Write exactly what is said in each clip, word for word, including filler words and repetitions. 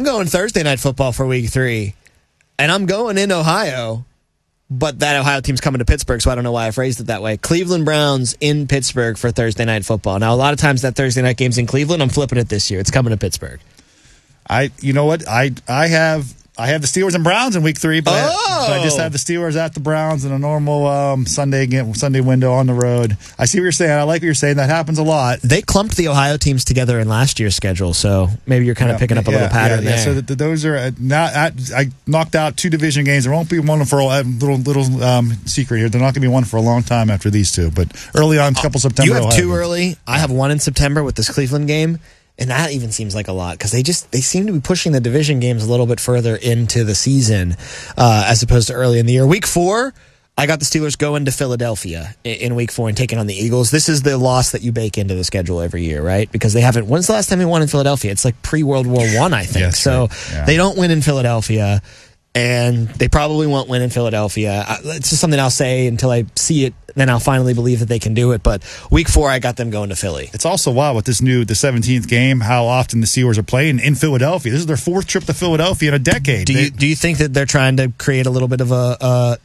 going Thursday night football for week three, and I'm going in Ohio, but that Ohio team's coming to Pittsburgh, so I don't know why I phrased it that way. Cleveland Browns in Pittsburgh for Thursday night football. Now, a lot of times that Thursday night game's in Cleveland. I'm flipping it this year. It's coming to Pittsburgh. I, you know what? I, I have. I have the Steelers and Browns in week three, but, oh. I, but I just have the Steelers at the Browns in a normal um, Sunday game, Sunday window on the road. I see what you're saying. I like what you're saying. That happens a lot. They clumped the Ohio teams together in last year's schedule, so maybe you're kind of yeah, picking up a yeah, little pattern yeah, yeah. there. So the, those are uh, not. At, I knocked out two division games. There won't be one for a little little um, secret here. They're not going to be one for a long time after these two. But early on, a couple uh, September. You have Ohio two games. early. I have one in September with this Cleveland game. And that even seems like a lot because they just they seem to be pushing the division games a little bit further into the season uh, as opposed to early in the year. Week four, I got the Steelers going to Philadelphia in, in week four and taking on the Eagles. This is the loss that you bake into the schedule every year, right? Because they haven't. When's the last time they won in Philadelphia? It's like pre World War One, I, I think. Yes, so right. yeah. They don't win in Philadelphia. And they probably won't win in Philadelphia. It's just something I'll say until I see it. Then I'll finally believe that they can do it. But week four, I got them going to Philly. It's also wild with this new, the seventeenth game, how often the Steelers are playing in Philadelphia. This is their fourth trip to Philadelphia in a decade. Do you, they, do you think that they're trying to create a little bit of a, a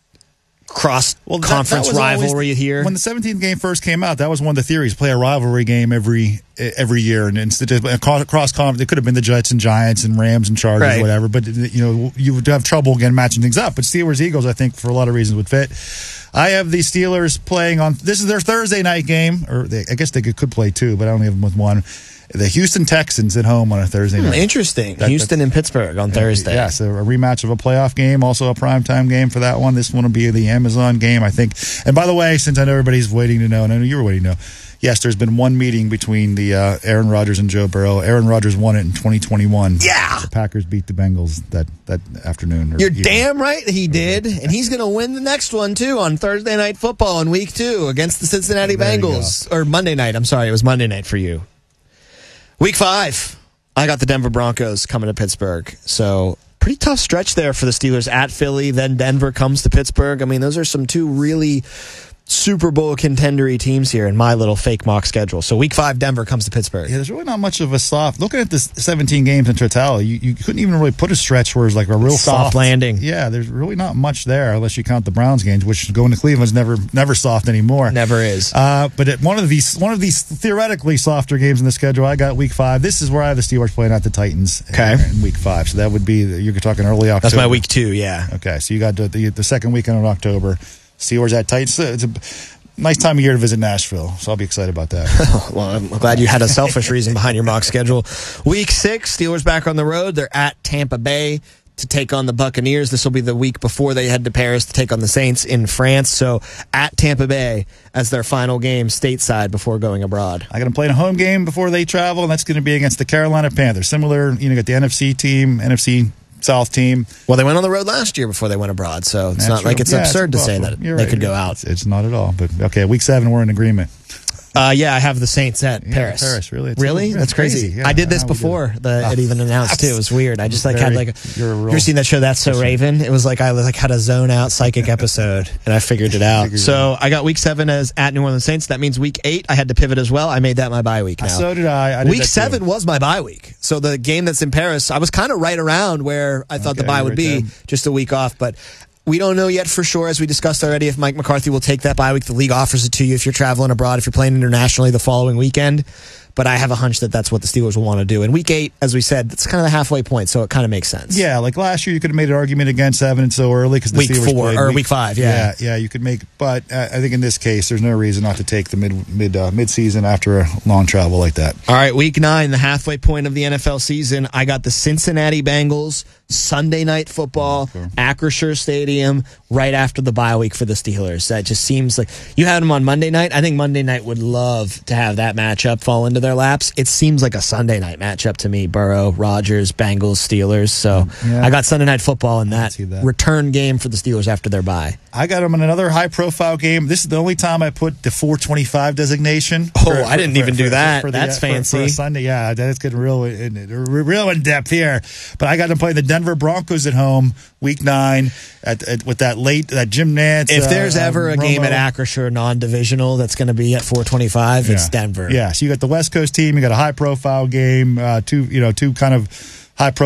cross-conference well, rivalry always, here? When the seventeenth game first came out, that was one of the theories, play a rivalry game every every year. And instead of cross-conference, it could have been the Jets and Giants and Rams and Chargers right. or whatever. But, you know, you would have trouble, again, matching things up. But Steelers-Eagles, I think, for a lot of reasons would fit. I have the Steelers playing on, this is their Thursday night game, or they, I guess they could, could play two, but I only have them with one. The Houston Texans at home on a Thursday hmm, night. Interesting. That, Houston and Pittsburgh on Thursday. Yeah, so a rematch of a playoff game, also a primetime game for that one. This one will be the Amazon game, I think. And by the way, since I know everybody's waiting to know, and I know you were waiting to know, yes, there's been one meeting between the uh, Aaron Rodgers and Joe Burrow. Aaron Rodgers won it in twenty twenty-one. Yeah. The Packers beat the Bengals that, that afternoon. You're evening. Damn right he did. And he's going to win the next one, too, on Thursday Night Football in week two against the Cincinnati there Bengals. Or Monday night. I'm sorry. It was Monday night for you. Week five, I got the Denver Broncos coming to Pittsburgh. So pretty tough stretch there for the Steelers at Philly. Then Denver comes to Pittsburgh. I mean, those are some two really Super Bowl contendery teams here in my little fake mock schedule. So week five, Denver comes to Pittsburgh. Yeah, there's really not much of a soft. Looking at this seventeen games in totality, you, you couldn't even really put a stretch where it's like a real soft, soft landing. Yeah, there's really not much there unless you count the Browns games, which going to Cleveland's never never soft anymore. Never is. Uh, but at one of these one of these theoretically softer games in the schedule, I got week five. This is where I have the Steelers playing at the Titans. Okay. In week five, so that would be you're talking early October. That's my week two. Yeah. Okay, so you got the the, the second weekend of October. Steelers at Titans. It's a nice time of year to visit Nashville, so I'll be excited about that. Well, I'm glad you had a selfish reason behind your mock schedule. Week six, Steelers back on the road. They're at Tampa Bay to take on the Buccaneers. This will be the week before they head to Paris to take on the Saints in France. So at Tampa Bay as their final game stateside before going abroad. I got them playing a home game before they travel, and that's going to be against the Carolina Panthers. Similar, you know, got the N F C team, N F C South team. Well, they went on the road last year before they went abroad, so it's That's not true. like it's yeah, absurd it's to say that You're they right. could go out. It's, it's not at all. But okay, week seven, we're in agreement. Uh, yeah, I have the Saints at yeah, Paris. Paris, really? It's really? That's crazy. crazy. Yeah, I did this I before did it. the, Oh. it even announced too. It was weird. I just like Very, had like. A, you're a real, you ever seen that show? That's So Raven. It was like I like had a zone out psychic episode, and I figured it out. So I got week seven as at New Orleans Saints. That means week eight I had to pivot as well. I made that my bye week now. So did I. I did week that seven too. was my bye week. So the game that's in Paris, I was kind of right around where I thought Okay, the bye would right be, there. just a week off, but. We don't know yet for sure, as we discussed already, if Mike McCarthy will take that bye week. The league offers it to you if you're traveling abroad, if you're playing internationally the following weekend. But I have a hunch that that's what the Steelers will want to do. And week eight, as we said, that's kind of the halfway point, so it kind of makes sense. Yeah, like last year, you could have made an argument against having it so early because the week Steelers four played or week, week five. Yeah, yeah, yeah. You could make, but uh, I think in this case, there's no reason not to take the mid mid uh, mid season after a long travel like that. All right, week nine, the halfway point of the N F L season. I got the Cincinnati Bengals Sunday night football, okay. Acrisure Stadium, right after the bye week for the Steelers. That just seems like you had them on Monday night. I think Monday night would love to have that matchup fall into their laps. It seems like a Sunday night matchup to me. Burrow, Rodgers, Bengals, Steelers. So yeah. I got Sunday night football in that, that return game for the Steelers after their bye. I got them in another high-profile game. This is the only time I put the four twenty-five designation. Oh, for, I didn't for, even for, do that. for the, That's for, fancy. For a Sunday, yeah, that's getting real in, real in depth here. But I got them playing the Denver Broncos at home, week nine, at, at with that late that Jim Nantz. If there's uh, ever a Romo. game at Acrisure non-divisional that's going to be at four twenty-five, yeah. it's Denver. Yeah, so you got the West Coast team, you got a high-profile game, uh, two you know two kind of high-profile.